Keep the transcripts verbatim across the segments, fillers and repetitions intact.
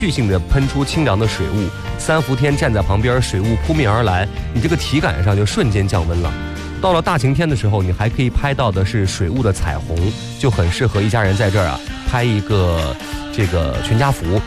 续性的喷出清凉的水雾，三伏天站在旁边，水雾扑面而来，你这个体感上就瞬间降温了。到了大晴天的时候，你还可以拍到的是水雾的彩虹，就很适合一家人在这儿啊拍一个这个全家福。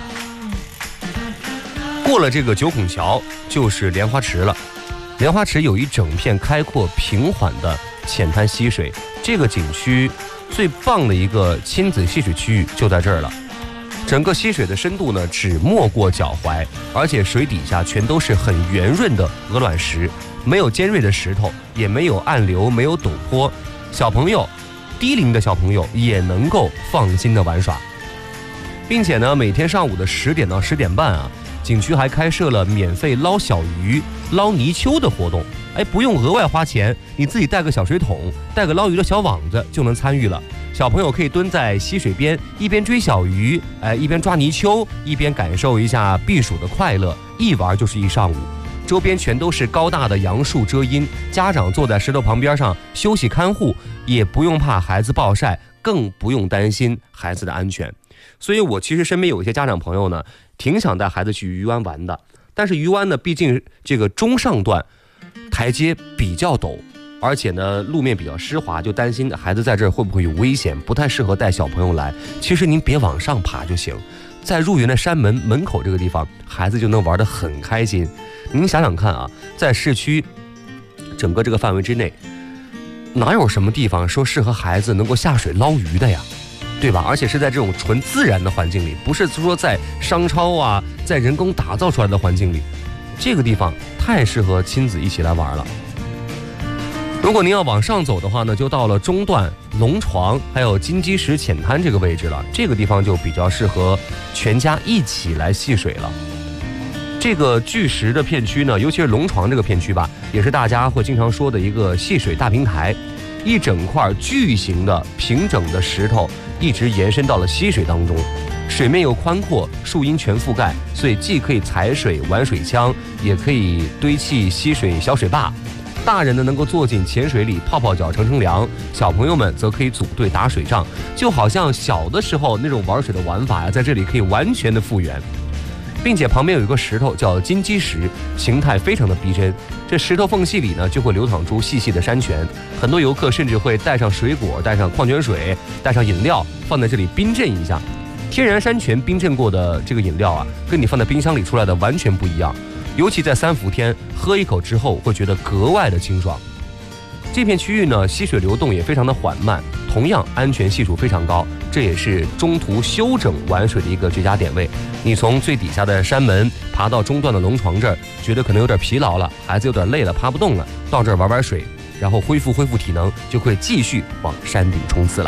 过了这个九孔桥就是莲花池了，莲花池有一整片开阔平缓的浅滩溪水，这个景区最棒的一个亲子戏水区域就在这儿了。整个溪水的深度呢只没过脚踝，而且水底下全都是很圆润的鹅卵石，没有尖锐的石头，也没有暗流，没有陡坡，小朋友低龄的小朋友也能够放心的玩耍。并且呢每天上午的十点到十点半啊，景区还开设了免费捞小鱼、捞泥鳅的活动，哎，不用额外花钱，你自己带个小水桶，带个捞鱼的小网子就能参与了。小朋友可以蹲在溪水边，一边追小鱼，哎，一边抓泥鳅，一边感受一下避暑的快乐，一玩就是一上午。周边全都是高大的杨树遮阴，家长坐在石头旁边上休息看护，也不用怕孩子暴晒，更不用担心孩子的安全。所以我其实身边有一些家长朋友呢，挺想带孩子去鱼湾玩的，但是鱼湾呢，毕竟这个中上段台阶比较陡，而且呢路面比较湿滑，就担心孩子在这儿会不会有危险，不太适合带小朋友来。其实您别往上爬就行，在入园的山门门口这个地方，孩子就能玩得很开心。您想想看啊，在市区整个这个范围之内，哪有什么地方说适合孩子能够下水捞鱼的呀，对吧？而且是在这种纯自然的环境里，不是说在商超啊，在人工打造出来的环境里，这个地方太适合亲子一起来玩了。如果您要往上走的话呢，就到了中段龙床还有金鸡石浅滩这个位置了，这个地方就比较适合全家一起来戏水了。这个巨石的片区呢，尤其是龙床这个片区吧，也是大家会经常说的一个戏水大平台，一整块巨型的平整的石头一直延伸到了溪水当中，水面又宽阔，树荫全覆盖，所以既可以踩水玩水枪，也可以堆砌溪水小水坝。大人呢能够坐进浅水里泡泡脚乘乘凉，小朋友们则可以组队打水仗，就好像小的时候那种玩水的玩法呀，在这里可以完全的复原。并且旁边有一个石头叫金鸡石，形态非常的逼真，这石头缝隙里呢就会流淌出细细的山泉，很多游客甚至会带上水果，带上矿泉水，带上饮料放在这里冰镇一下。天然山泉冰镇过的这个饮料啊，跟你放在冰箱里出来的完全不一样，尤其在三伏天喝一口之后会觉得格外的清爽。这片区域呢溪水流动也非常的缓慢，同样安全系数非常高，这也是中途休整玩水的一个绝佳点位。你从最底下的山门爬到中段的龙床这儿，觉得可能有点疲劳了，孩子有点累了，爬不动了，到这儿玩玩水，然后恢复恢复体能，就会继续往山顶冲刺了。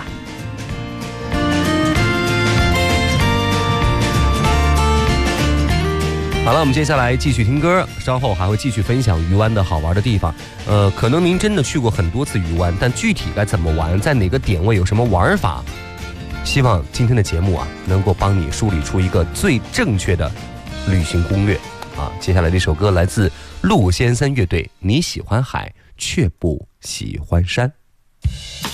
好了，我们接下来继续听歌，稍后还会继续分享鱼湾的好玩的地方。呃，可能您真的去过很多次鱼湾，但具体该怎么玩，在哪个点位有什么玩法，希望今天的节目啊，能够帮你梳理出一个最正确的旅行攻略啊。接下来这首歌来自陆先森乐队，你喜欢海却不喜欢山。